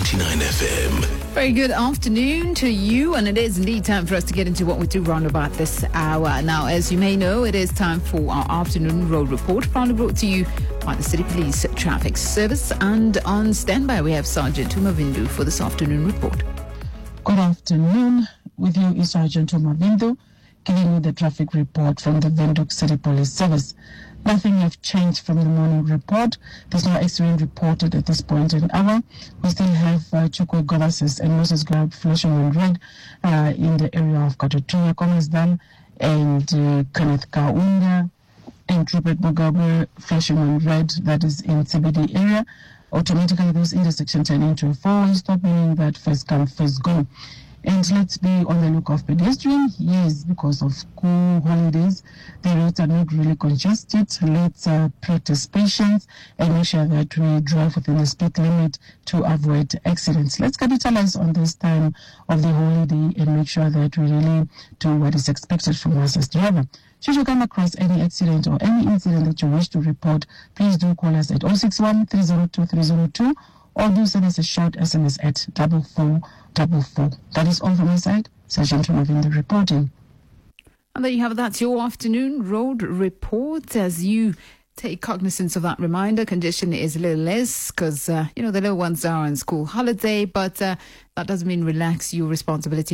99 FM. Very good afternoon to you, and it is indeed time for us to get into what we do round about this hour. Now, as you may know, it is time for our afternoon road report, proudly brought to you by the City Police Traffic Service. And on standby, we have Sergeant Umavindu for this afternoon report. Good afternoon. With you is Sergeant Umavindu, giving you the traffic report from the Windhoek City Police Service. Nothing have changed from the morning report. There's no accident reported at this point in the hour. We still have Chukwe Govasis and Moses Grab flashing on red in the area of Katotuya, Komasdam, and Kenneth Kaunda and Rupert Mugabe flashing on red, that is in CBD area. Automatically, those intersections turn into a four-way stop, meaning that first come, first go. And let's be on the lookout for pedestrians. Yes, because of school holidays, the roads are not really congested. Let's practice patience and make sure that we drive within the speed limit to avoid accidents. Let's capitalize on this time of the holiday and make sure that we really do what is expected from us as driver. Should you come across any accident or any incident that you wish to report, please do call us at 061 302 302 or do send us a short SMS at 4444. That is all from my side. Sergeant Umavindu reporting. And there you have it. That's your afternoon road report. As you take cognizance of that reminder, congestion is a little less because, the little ones are on school holiday, but that doesn't mean relax your responsibility.